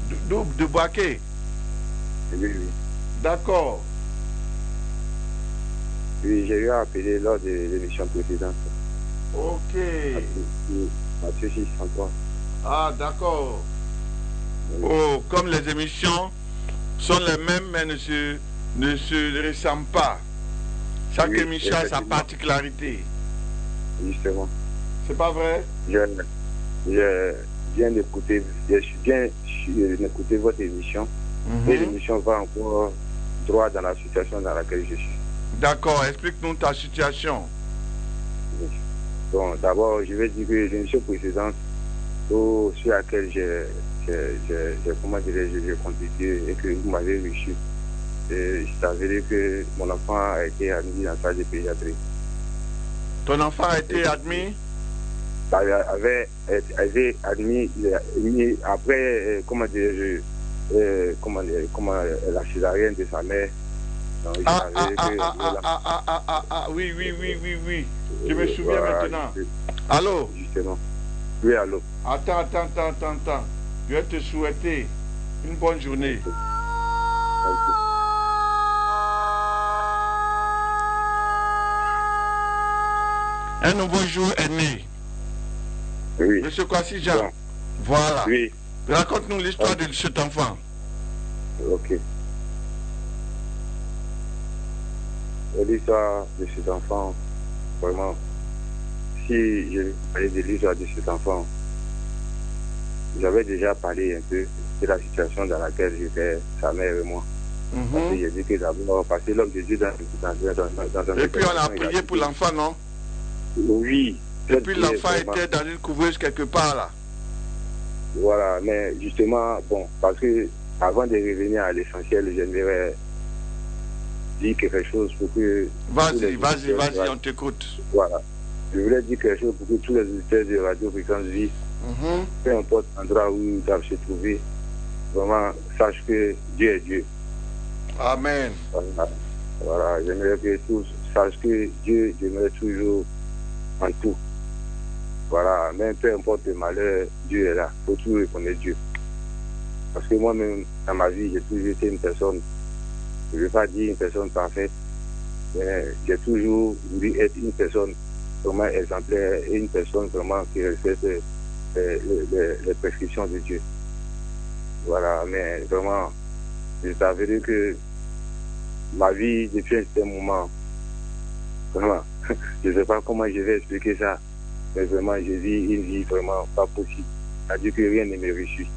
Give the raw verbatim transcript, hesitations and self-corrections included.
De, de Boaké. Oui, oui. D'accord. Oui, j'ai eu à appeler lors de l'émission précédente. Ok. Mathieu six cent trois. Ah, d'accord. Oui. Oh, comme les émissions sont les mêmes, mais ne se, ne se ressemblent pas. Chaque Oui, émission a sa effectivement. particularité. Justement. C'est pas vrai? Je, je viens d'écouter, je viens d'écouter votre émission. Mhm. Et l'émission va encore droit dans la situation dans laquelle je suis. D'accord, explique-nous ta situation. Oui. Bon, d'abord, je vais dire que l'émission précédente, au, sur laquelle j'ai, j'ai, j'ai, j'ai, comment dirais-je, j'ai contribué et que vous m'avez reçu, je savais que mon enfant a été admis dans la salle de pédiatrie. Ton enfant a été admis? avait, avait, avait admis, admis après, euh, comment dirais-je, euh, comment, comment la césarienne de sa mère. Donc, ah, ah, ah, que, ah, ah, ah, ah, ah, ah, ah, oui, oui, oui, oui, oui. Je me souviens voilà, maintenant. juste, Allô? Justement. Oui, allô. Attends, attends, attends, attends, attends. Je vais te souhaiter une bonne journée. Okay. Okay. Un nouveau jour est né. Oui. Monsieur Kwasi Jean. Bon. Voilà. Oui. Raconte-nous l'histoire okay. de cet enfant. Ok. L'histoire de cet enfant, vraiment, si je parlais de l'histoire de cet enfant, j'avais déjà parlé un peu de la situation dans laquelle j'étais, sa mère et moi. Mm-hmm. Parce que j'ai dit que d'abord, parce que l'homme de Dieu dans, dans, dans, dans, dans et puis on a prié pour l'enfant, non? Oui. Et puis l'enfant était dans une couveuse quelque part là. Voilà, mais justement, bon, parce que avant de revenir à l'essentiel, j'aimerais dire quelque chose pour que... Vas-y, vas-y, vas-y, on t'écoute. Voilà. Je voulais dire quelque chose pour que tous les auditeurs de Radio Fréquence Vie, mm-hmm. peu importe l'endroit où ils doivent se trouver, vraiment sachent que Dieu est Dieu. Amen. Voilà, voilà. J'aimerais que tous sachent que Dieu demeure toujours en tout. Voilà, même peu importe le malheur, Dieu est là. Il faut toujours reconnaître Dieu. Parce que moi-même, dans ma vie, j'ai toujours été une personne, je ne veux pas dire une personne parfaite, mais j'ai toujours voulu être une personne vraiment exemplaire et une personne vraiment qui respecte les, les, les, les prescriptions de Dieu. Voilà, mais vraiment, je savais que ma vie, depuis un certain moment, vraiment, je ne sais pas comment je vais expliquer ça, mais vraiment, je vis une vie vraiment pas possible. C'est-à-dire que rien ne me réussit.